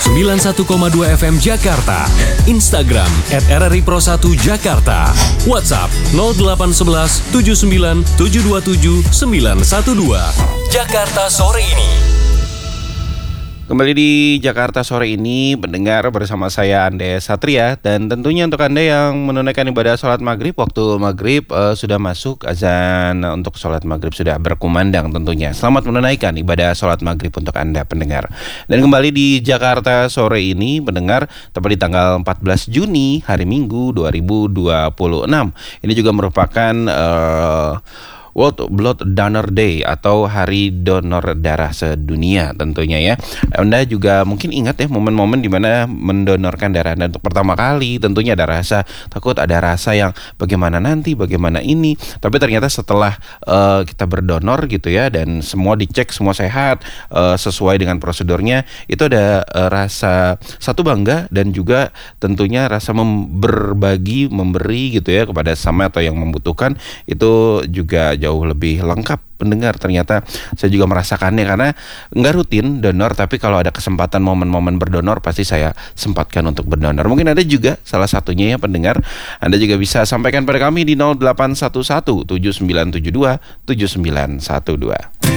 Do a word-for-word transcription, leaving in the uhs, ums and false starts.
sembilan puluh satu koma dua F M Jakarta, Instagram at R R I Pro satu Jakarta, WhatsApp nol delapan satu satu tujuh sembilan tujuh dua tujuh sembilan satu dua. Jakarta sore ini. Kembali di Jakarta sore ini mendengar bersama saya Ande Satria, dan tentunya untuk Anda yang menunaikan ibadah sholat maghrib, waktu maghrib uh, sudah masuk, azan untuk sholat maghrib sudah berkumandang tentunya. Selamat menunaikan ibadah sholat maghrib untuk Anda pendengar. Dan kembali di Jakarta sore ini mendengar tepat di tanggal empat belas Juni hari Minggu dua ribu dua puluh enam. Ini juga merupakan uh, World Blood Donor Day atau Hari Donor Darah Sedunia tentunya ya. Anda juga mungkin ingat ya momen-momen di mana mendonorkan darah, dan untuk pertama kali tentunya ada rasa takut, ada rasa yang bagaimana nanti, bagaimana ini. Tapi ternyata setelah uh, kita berdonor gitu ya, dan semua dicek, semua sehat, uh, sesuai dengan prosedurnya, itu ada uh, rasa satu bangga, dan juga tentunya rasa mem- berbagi, memberi gitu ya kepada sesama atau yang membutuhkan. Itu juga jauh lebih lengkap pendengar. Ternyata saya juga merasakannya, karena nggak rutin donor, tapi kalau ada kesempatan momen-momen berdonor pasti saya sempatkan untuk berdonor. Mungkin ada juga salah satunya ya pendengar. Anda juga bisa sampaikan pada kami di nol delapan satu satu tujuh sembilan tujuh dua tujuh sembilan satu dua.